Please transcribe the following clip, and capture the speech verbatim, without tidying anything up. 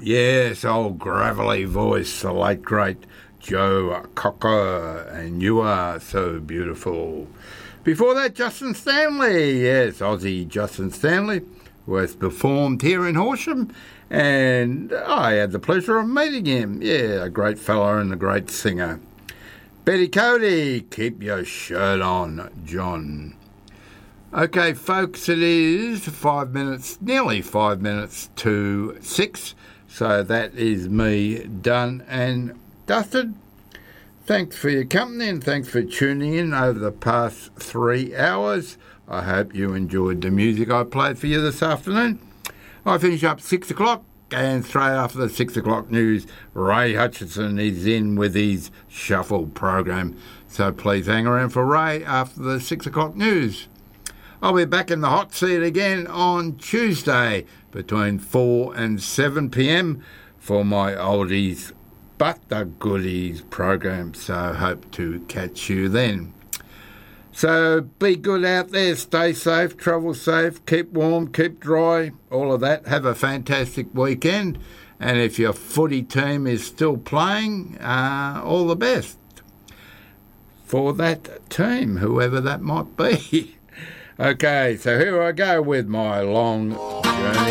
Yes, old gravelly voice, the late great Joe Cocker, and You Are So Beautiful. Before that, Justin Stanley, yes, Aussie Justin Stanley, who has performed here in Horsham, and I had the pleasure of meeting him. Yeah, a great fella and a great singer. Betty Cody, Keep Your Shirt On, John. Okay, folks, it is five minutes, nearly five minutes to six. So that is me done and dusted. Thanks for your company and thanks for tuning in over the past three hours. I hope you enjoyed the music I played for you this afternoon. I finish up six o'clock and straight after the six o'clock news, Ray Hutchinson is in with his Shuffle program. So please hang around for Ray after the six o'clock news. I'll be back in the hot seat again on Tuesday between four and seven p.m. for my oldies but the goodies program. So hope to catch you then. So be good out there, stay safe, travel safe, keep warm, keep dry, all of that. Have a fantastic weekend. And if your footy team is still playing, uh, all the best for that team, whoever that might be. Okay, so here I go with my long journey.